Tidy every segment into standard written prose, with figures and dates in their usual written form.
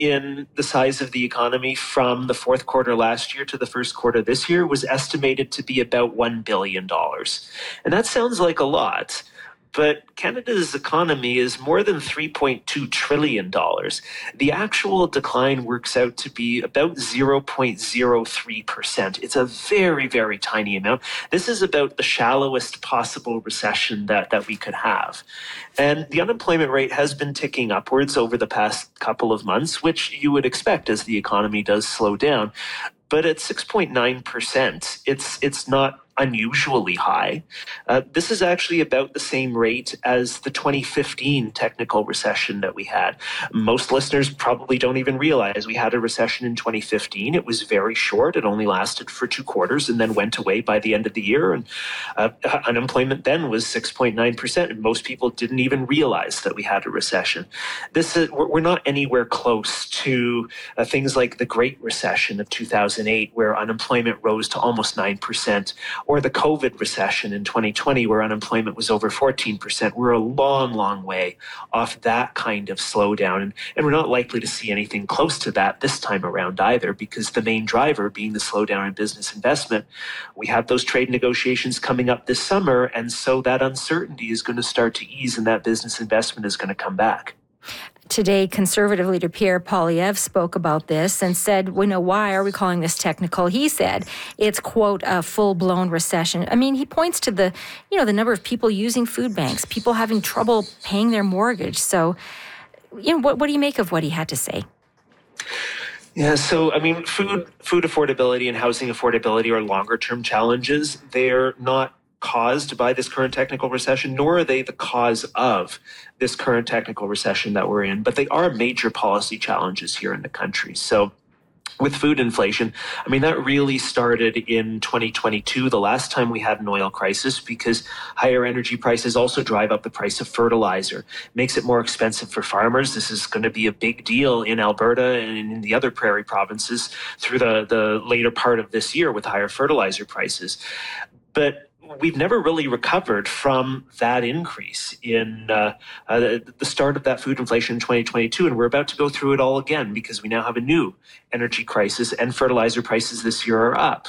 in the size of the economy from the fourth quarter last year to the first quarter this year was estimated to be about $1 billion. And that sounds like a lot, but Canada's economy is more than $3.2 trillion. The actual decline works out to be about 0.03%. It's a very, very tiny amount. This is about the shallowest possible recession that we could have. And the unemployment rate has been ticking upwards over the past couple of months, which you would expect as the economy does slow down. But at 6.9%, it's not unusually high. This is actually about the same rate as the 2015 technical recession that we had. Most listeners probably don't even realize we had a recession in 2015. It was very short. It only lasted for 2 quarters and then went away by the end of the year. And unemployment then was 6.9%. And most people didn't even realize that we had a recession. We're not anywhere close to things like the Great Recession of 2008, where unemployment rose to almost 9%, or the COVID recession in 2020, where unemployment was over 14%. We're a long, long way off that kind of slowdown. And we're not likely to see anything close to that this time around either, because the main driver being the slowdown in business investment. We have those trade negotiations coming up this summer, and so that uncertainty is going to start to ease and that business investment is going to come back. Today, Conservative leader Pierre Poilievre spoke about this and said, why are we calling this technical? He said it's, quote, a full-blown recession. I mean, he points to the number of people using food banks, people having trouble paying their mortgage. So, what do you make of what he had to say? Yeah, so, I mean, food affordability and housing affordability are longer-term challenges. They're not caused by this current technical recession, nor are they the cause of this current technical recession that we're in, but they are major policy challenges here in the country. So with food inflation, I mean, that really started in 2022, the last time we had an oil crisis, because higher energy prices also drive up the price of fertilizer, makes it more expensive for farmers. This is going to be a big deal in Alberta and in the other prairie provinces through the later part of this year with higher fertilizer prices. But we've never really recovered from that increase in the start of that food inflation in 2022, and we're about to go through it all again because we now have a new energy crisis and fertilizer prices this year are up.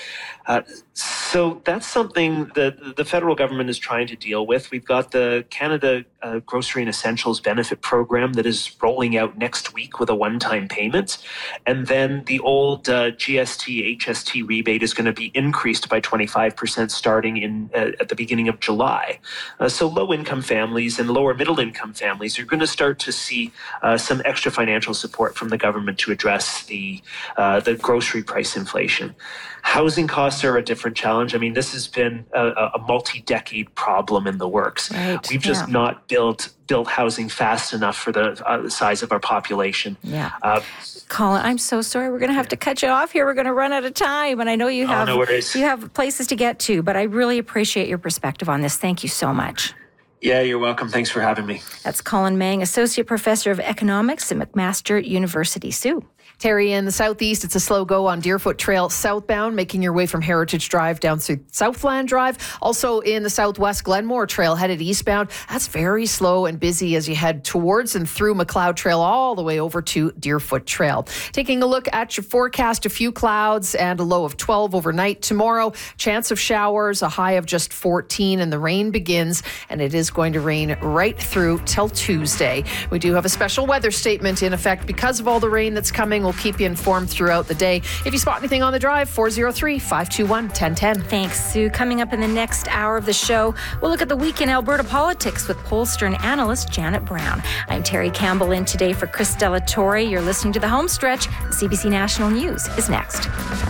So that's something that the federal government is trying to deal with. We've got the Canada Grocery and Essentials Benefit Program that is rolling out next week with a one-time payment. And then the old GST, HST rebate is going to be increased by 25% starting at the beginning of July. So low-income families and lower middle-income families are going to start to see some extra financial support from the government to address the grocery price inflation. Housing costs are a different challenge. I mean, this has been a multi-decade problem in the works. Right. We've just not built housing fast enough for the size of our population. Yeah. Colin, I'm so sorry. We're going to have to cut you off here. We're going to run out of time. And I know you have places to get to, but I really appreciate your perspective on this. Thank you so much. Yeah, you're welcome. Thanks for having me. That's Colin Mang, Associate Professor of Economics at McMaster University. Sue. Terry, in the southeast, it's a slow go on Deerfoot Trail southbound, making your way from Heritage Drive down through Southland Drive. Also in the southwest, Glenmore Trail headed eastbound. That's very slow and busy as you head towards and through McLeod Trail all the way over to Deerfoot Trail. Taking a look at your forecast, a few clouds and a low of 12 overnight. Tomorrow, chance of showers, a high of just 14, and the rain begins, and it is going to rain right through till Tuesday. We do have a special weather statement in effect because of all the rain that's coming. We'll keep you informed throughout the day. If you spot anything on the drive, 403-521-1010. Thanks, Sue. Coming up in the next hour of the show, we'll look at the week in Alberta politics with pollster and analyst Janet Brown. I'm Terry Campbell in today for Chris Delatorre. You're listening to The Home Stretch. CBC National News is next.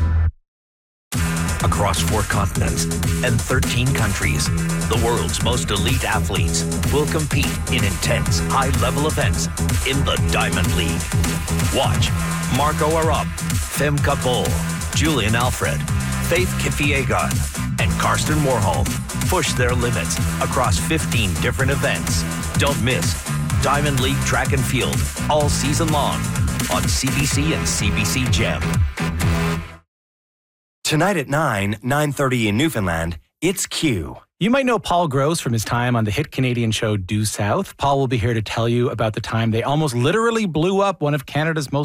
Across 4 continents and 13 countries, the world's most elite athletes will compete in intense, high-level events in the Diamond League. Watch Marco Arop, Femke Bol, Julian Alfred, Faith Kipyegon, and Karsten Warholm push their limits across 15 different events. Don't miss Diamond League Track and Field all season long on CBC and CBC Gem. Tonight at 9:30 in Newfoundland, it's Q. You might know Paul Gross from his time on the hit Canadian show Due South. Paul will be here to tell you about the time they almost literally blew up one of Canada's most